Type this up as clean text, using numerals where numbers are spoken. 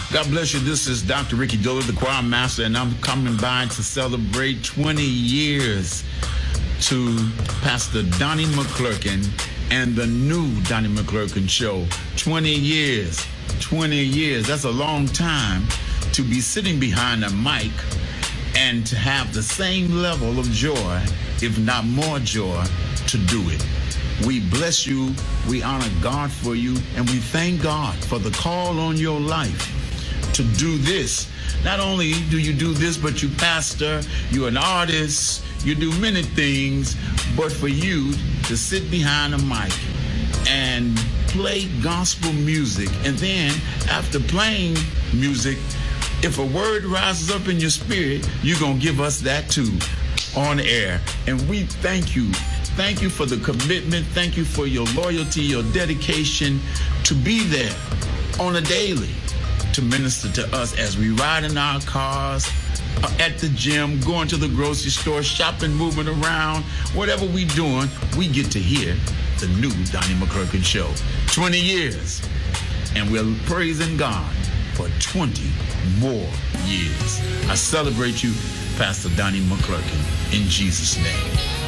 God bless you. This is Dr. Ricky Dillard, the choir master, and I'm coming by to celebrate 20 years to Pastor Donnie McClurkin and the new Donnie McClurkin Show. 20 years. 20 years. That's a long time to be sitting behind a mic and to have the same level of joy, if not more joy, to do it. We bless you, we honor God for you, and we thank God for the call on your life to do this. Not only do you do this, but you pastor, you're an artist, you do many things, but for you to sit behind a mic and play gospel music, and then after playing music, if a word rises up in your spirit, you're going to give us that too on air. And we thank you. Thank you for the commitment. Thank you for your loyalty, your dedication to be there on a daily to minister to us as we ride in our cars, at the gym, going to the grocery store, shopping, moving around, whatever we're doing, we get to hear the new Donnie McClurkin Show. 20 years, and we're praising God for 20 more years. I celebrate you, Pastor Donnie McClurkin, in Jesus' name.